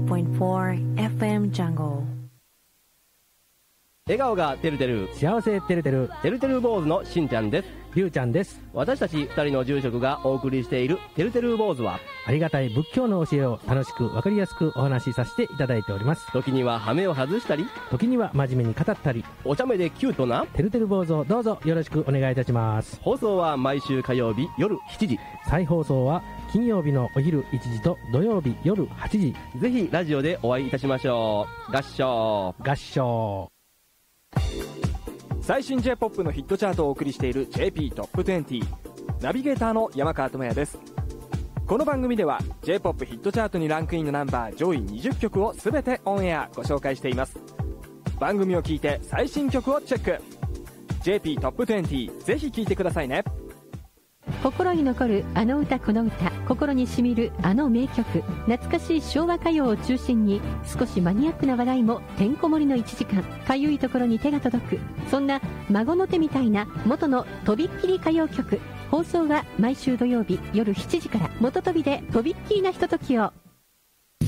78.4 FM Jungle。 笑顔がてるてる、 幸せてるてる、 てるてる坊主のしんちゃんです。 りゅうちゃんです。 私たち2人の住職がお送りしているてるてる坊主は、 ありがたい仏教の教えを楽しくわかりやすくお話しさせていただいております。 時にはハメを外したり、 時には真面目に語ったり、 お茶目でキュートなてるてる坊主をどうぞよろしくお願いいたします。 放送は毎週火曜日夜7時、 再放送は金曜日のお昼1時と土曜日夜8時。 ぜひラジオでお会いいたしましょう。合唱合唱。 最新 J-POP のヒットチャートをお送りしている JP トップ20、ナビゲーターの山川智也です。この番組では J-POP ヒットチャートにランクインのナンバー上位20曲を全てオンエアご紹介しています。番組を聞いて最新曲をチェック。 JP トップ20、ぜひ聴いてくださいね。 心に残るあの歌この歌、心にしみるあの名曲、懐かしい昭和歌謡を中心に少しマニアックな話題もてんこ盛りの1時間。かゆいところに手が届く、そんな孫の手みたいな元のとびっきり歌謡曲。放送は毎週土曜日夜7時から。元飛びでとびっきりなひとときを。